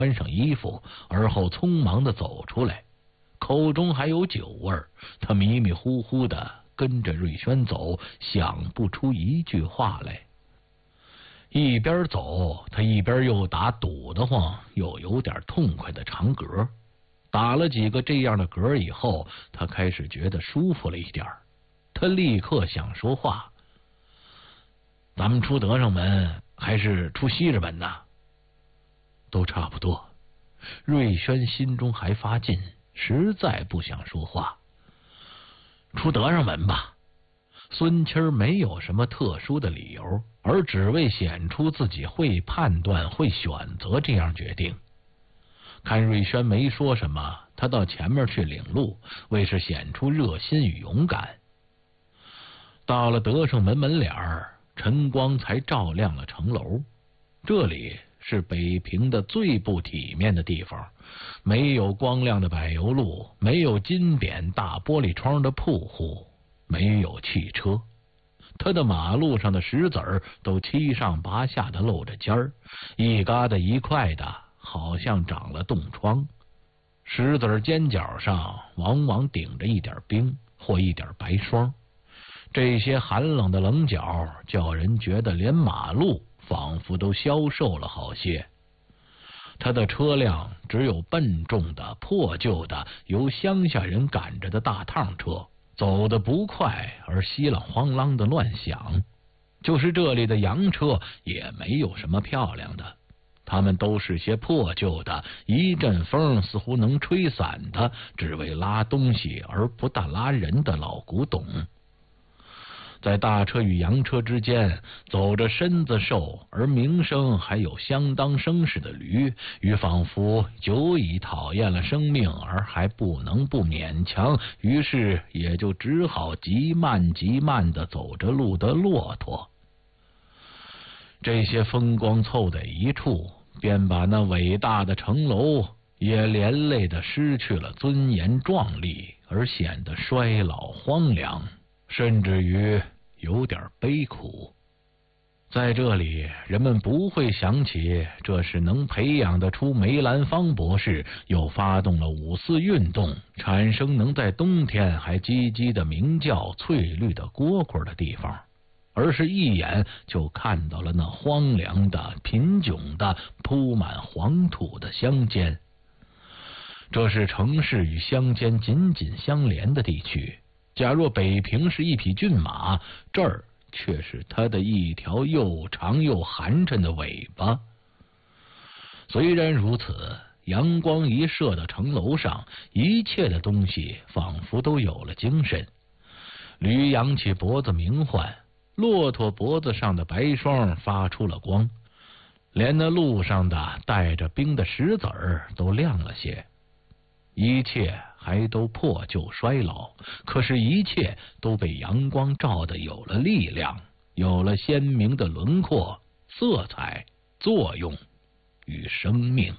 穿上衣服，而后匆忙地走出来，口中还有酒味儿。他迷迷糊糊地跟着瑞轩走，想不出一句话来。一边走，他一边又打堵得慌又有点痛快的长嗝。打了几个这样的嗝以后，他开始觉得舒服了一点。他立刻想说话：“咱们出德胜门还是出西直门呢？”都差不多。瑞轩心中还发劲，实在不想说话。出德胜门吧。孙七儿没有什么特殊的理由，而只为显出自己会判断、会选择这样决定。看瑞轩没说什么，他到前面去领路，为是显出热心与勇敢。到了德胜门门脸儿，晨光才照亮了城楼。这里是北平的最不体面的地方，没有光亮的柏油路，没有金匾大玻璃窗的铺户，没有汽车。他的马路上的石子儿都七上八下的露着尖儿，一疙瘩一块的，好像长了冻疮。石子儿尖角上往往顶着一点冰或一点白霜，这些寒冷的棱角叫人觉得连马路仿佛都消瘦了好些。他的车辆只有笨重的、破旧的、由乡下人赶着的大趟车，走得不快，而稀啷慌啷的乱响。就是这里的洋车也没有什么漂亮的，他们都是些破旧的，一阵风似乎能吹散的，只为拉东西而不但拉人的老古董。在大车与洋车之间，走着身子瘦而名声还有相当声势的驴，与仿佛久已讨厌了生命而还不能不勉强，于是也就只好极慢极慢地走着路的骆驼。这些风光凑在一处，便把那伟大的城楼也连累的失去了尊严壮丽，而显得衰老荒凉，甚至于有点悲苦。在这里，人们不会想起这是能培养得出梅兰芳博士，又发动了五四运动，产生能在冬天还唧唧的鸣叫翠绿的蝈蝈的地方，而是一眼就看到了那荒凉的、贫窘的、铺满黄土的乡间。这是城市与乡间紧紧相连的地区。假若北平是一匹骏马，这儿却是它的一条又长又寒碜的尾巴。虽然如此，阳光一射到城楼上，一切的东西仿佛都有了精神。驴扬起脖子鸣唤，骆驼脖子上的白霜发出了光，连那路上的带着冰的石子儿都亮了些。一切还都破旧衰老，可是一切都被阳光照得有了力量，有了鲜明的轮廓、色彩、作用与生命。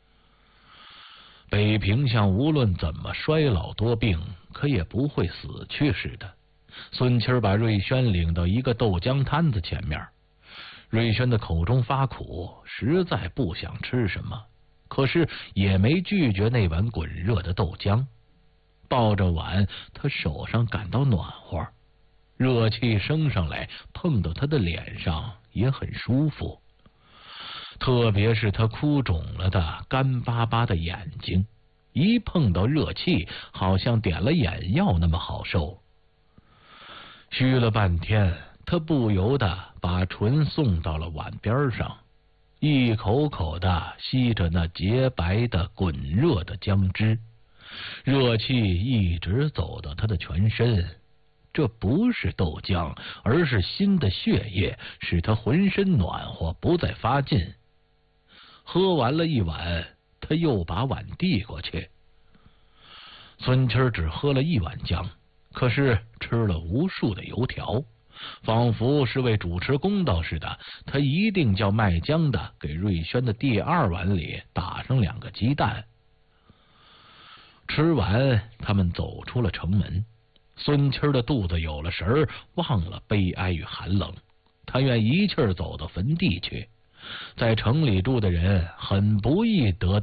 北平像无论怎么衰老多病，可也不会死去似的。孙七儿把瑞轩领到一个豆浆摊子前面，瑞轩的口中发苦，实在不想吃什么，可是也没拒绝那碗滚热的豆浆。抱着碗，他手上感到暖和，热气升上来，碰到他的脸上也很舒服。特别是他哭肿了的干巴巴的眼睛，一碰到热气，好像点了眼药那么好受。嘘了半天，他不由得把唇送到了碗边上，一口口的吸着那洁白的滚热的浆汁，热气一直走到他的全身。这不是豆浆，而是新的血液，使他浑身暖和，不再发劲。喝完了一碗，他又把碗递过去。孙七儿只喝了一碗浆，可是吃了无数的油条，仿佛是为主持公道似的，他一定叫卖浆的给瑞轩的第二碗里打上2个鸡蛋。吃完，他们走出了城门。孙七儿的肚子有了神儿，忘了悲哀与寒冷，他愿一气儿走到坟地去。 在城里住的人很不易得